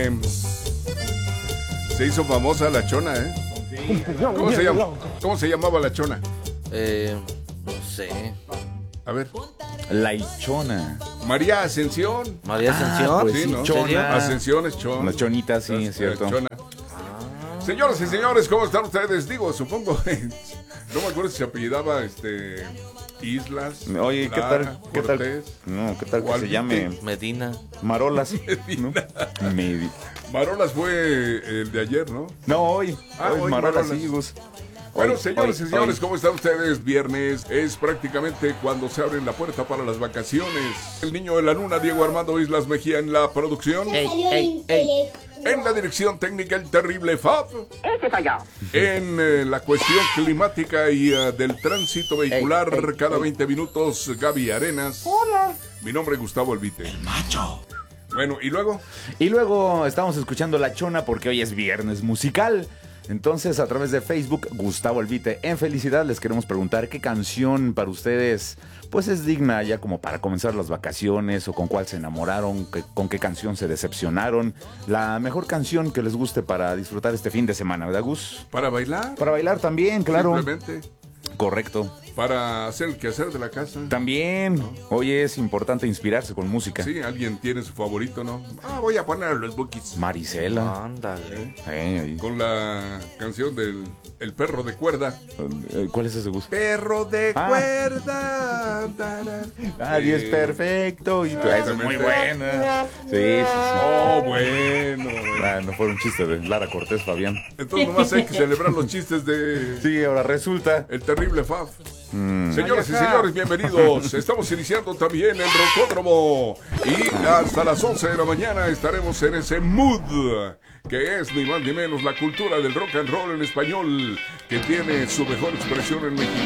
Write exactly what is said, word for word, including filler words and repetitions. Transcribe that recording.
que se hizo famosa la Chona, ¿eh? Sí. ¿Cómo se llama? ¿Cómo se llamaba la Chona? Eh, no sé. A ver. La Ichona. María Ascensión. María Ah, Ascensión. pues Sí, sí, ¿no? Chona. Ascensión es Chona. La Chonita, sí, La- es cierto. la Chona. Señoras y señores, ¿cómo están ustedes? Digo, supongo, no me acuerdo si se apellidaba este Islas. Oye, ¿qué Lara, tal? ¿Qué tal? Cortés. No, ¿qué tal que se Gualvite. llame Medina. Marolas? ¿No? Medi- Marolas fue el de ayer, ¿no? No, hoy. Ah, hoy hoy Marolas, Marolas. sí, Gus. Bueno, Hoy, señores hoy, y señores, hoy. ¿cómo están ustedes? Viernes es prácticamente cuando se abre la puerta para las vacaciones. El niño de la luna, Diego Armando Islas Mejía en la producción. Ey, ey, ey. En la dirección técnica, el terrible Fab. Ese soy yo. En eh, la cuestión climática y eh, del tránsito vehicular, Ey, ey, cada ey. veinte minutos, Gaby Arenas. Hola. Mi nombre es Gustavo Elvite. El macho. Bueno, ¿y luego? Y luego estamos escuchando La Chona porque hoy es viernes musical. Entonces, a través de Facebook, Gustavo Elvite en Felicidad, les queremos preguntar qué canción para ustedes pues es digna ya como para comenzar las vacaciones, o con cuál se enamoraron, que- con qué canción se decepcionaron. La mejor canción que les guste para disfrutar este fin de semana, ¿verdad, Gus? ¿Para bailar? Para bailar también, claro. Simplemente. Correcto. Para hacer el quehacer de la casa. También, hoy es importante inspirarse con música. Sí, alguien tiene su favorito, ¿no? Ah, voy a poner a los Bookies. Marisela. Ándale. Eh, ahí. Con la canción del El perro de cuerda. Eh, ¿Cuál es ese, Gus? Perro de Ah. cuerda. Tarán. Nadie es Eh, perfecto. Y tú, esa es muy buena. Sí, sí, sí. Oh, bueno. Ah, no fue un chiste de Lara Cortés, Fabián. Entonces nomás hay que celebrar los chistes de Sí, ahora resulta. el terrible Faf. Mm. Señoras y señores, bienvenidos. Estamos iniciando también el Rocódromo. Y hasta las once de la mañana estaremos en ese mood, que es ni más ni menos la cultura del rock and roll en español, que tiene su mejor expresión en México.